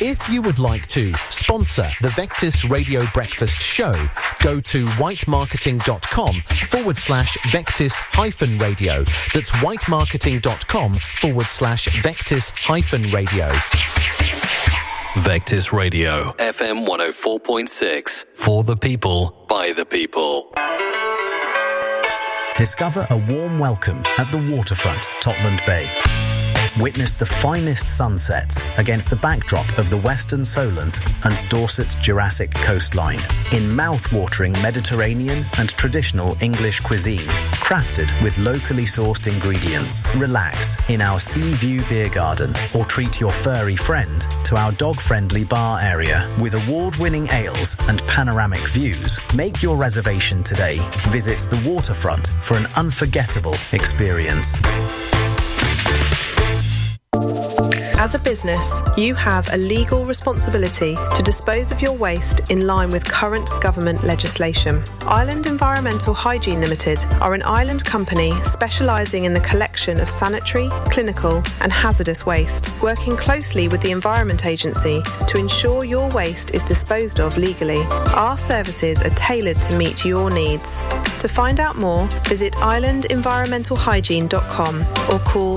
If you would like to sponsor the Vectis Radio Breakfast Show, go to whitemarketing.com/Vectis-radio. That's whitemarketing.com/Vectis-radio. Vectis Radio, FM 104.6. For the people, by the people. Discover a warm welcome at the waterfront, Totland Bay. Witness the finest sunsets against the backdrop of the Western Solent and Dorset Jurassic coastline in mouth-watering Mediterranean and traditional English cuisine, crafted with locally sourced ingredients. Relax in our Sea View Beer Garden or treat your furry friend to our dog-friendly bar area with award-winning ales and panoramic views. Make your reservation today. Visit the waterfront for an unforgettable experience. As a business, you have a legal responsibility to dispose of your waste in line with current government legislation. Island Environmental Hygiene Limited are an island company specialising in the collection of sanitary, clinical and hazardous waste, working closely with the Environment Agency to ensure your waste is disposed of legally. Our services are tailored to meet your needs. To find out more, visit islandenvironmentalhygiene.com or call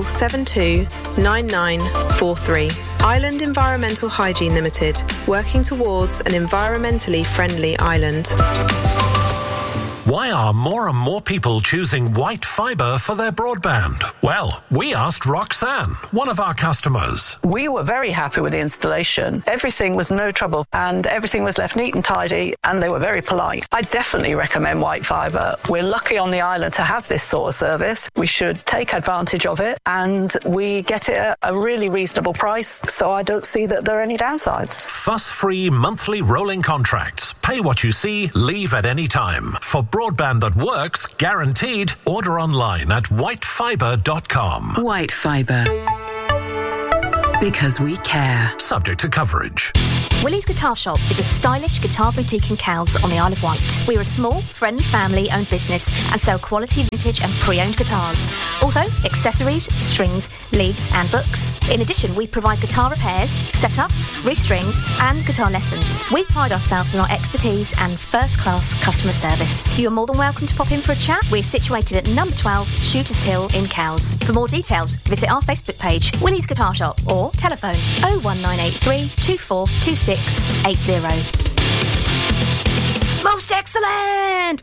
729943. Island Environmental Hygiene Limited, working towards an environmentally friendly island. Why are more and more people choosing white fibre for their broadband? Well, we asked Roxanne, one of our customers. We were very happy with the installation. Everything was no trouble and everything was left neat and tidy and they were very polite. I definitely recommend white fibre. We're lucky on the island to have this sort of service. We should take advantage of it and we get it at a really reasonable price, so I don't see that there are any downsides. Fuss-free monthly rolling contracts. Pay what you see, leave at any time. For broadband that works, guaranteed, order online at whitefibre.com. White Fibre. Because we care. Subject to coverage. Willie's Guitar Shop is a stylish guitar boutique in Cowes on the Isle of Wight. We are a small, friendly family-owned business and sell quality vintage and pre-owned guitars. Also, accessories, strings, leads and books. In addition, we provide guitar repairs, setups, restrings and guitar lessons. We pride ourselves on our expertise and first-class customer service. You are more than welcome to pop in for a chat. We're situated at number 12 Shooters Hill in Cowes. For more details, visit our Facebook page, Willie's Guitar Shop, or telephone 01983 242680. Most excellent!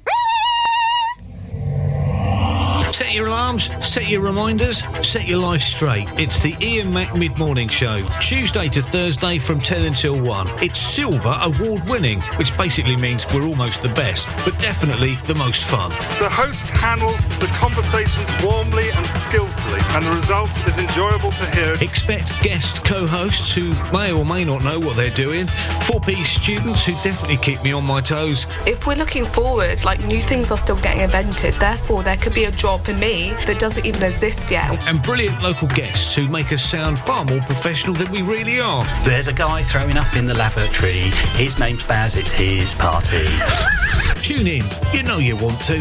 Set your alarms, set your reminders, set your life straight. It's the Ian Mac Mid-Morning Show, Tuesday to Thursday from 10 until 1. It's Silver Award winning, which basically means we're almost the best, but definitely the most fun. The host handles the conversations warmly and skillfully, and the result is enjoyable to hear. Expect guest co-hosts who may or may not know what they're doing, 4P students who definitely keep me on my toes. If we're looking forward, new things are still getting invented, therefore there could be a job for me that doesn't even exist yet. And brilliant local guests who make us sound far more professional than we really are. There's a guy throwing up in the lavatory. His name's Baz, it's his party. Tune in, you know you want to.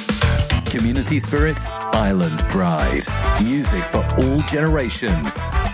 Community spirit, island pride. Music for all generations.